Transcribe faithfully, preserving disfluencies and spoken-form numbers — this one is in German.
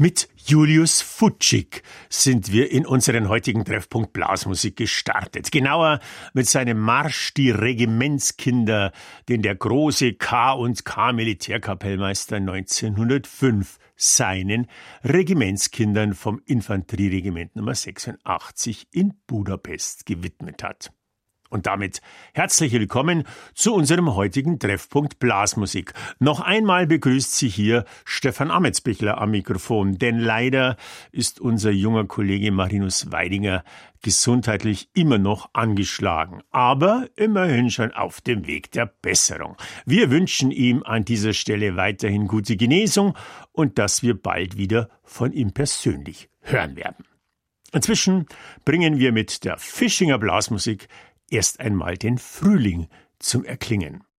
Mit Julius Futschig sind wir in unseren heutigen Treffpunkt Blasmusik gestartet. Genauer mit seinem Marsch Die Regimentskinder, den der große K und K Militärkapellmeister neunzehnhundertfünf seinen Regimentskindern vom Infanterieregiment Nummer sechsundachtzig in Budapest gewidmet hat. Und damit herzlich willkommen zu unserem heutigen Treffpunkt Blasmusik. Noch einmal begrüßt Sie hier Stefan Ametsbichler am Mikrofon, denn leider ist unser junger Kollege Marinus Weidinger gesundheitlich immer noch angeschlagen, aber immerhin schon auf dem Weg der Besserung. Wir wünschen ihm an dieser Stelle weiterhin gute Genesung und dass wir bald wieder von ihm persönlich hören werden. Inzwischen bringen wir mit der Fischinger Blasmusik erst einmal den Frühling zum Erklingen.